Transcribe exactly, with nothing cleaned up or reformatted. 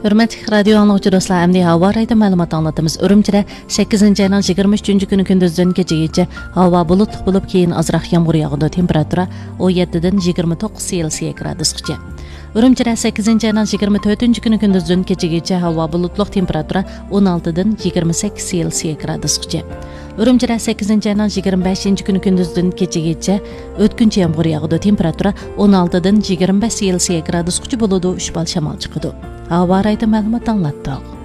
Hürmetli radyo anlıqçı dostlar, əmdi hava rayda məlumat anlatımız. Ürümçidə sakkizinchi ayning yigirma uchinchi kuni kunduzdan kechagacha havo bulutli bo'lib, keyin ozroq yomg'ir yog'adi. Temperatura o'n yettidan yigirma to'qqiz Selsiya gradusgacha. Ürümçidə sakkizinchi ayning yigirma to'rtinchi kuni kunduzdan kechagacha havo bulutli, temperatura o'n oltidan yigirma sakkiz Selsiya gradusgacha. Ürümçidə sakkizinchi ayning yigirma beshinchi kuni kunduzdan kechagacha o'tkinchi yomg'ir yog'adi. Temperatura o'n oltidan yigirma besh Selsiya gradusgacha bo'ladi. uch bal shamol chiqadi. Havo rayda ma'lumot anglatdi.